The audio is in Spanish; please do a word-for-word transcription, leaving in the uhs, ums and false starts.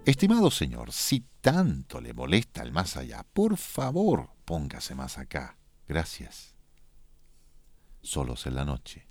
Estimado señor, si tanto le molesta el más allá, por favor, póngase más acá. Gracias. Solos en la noche.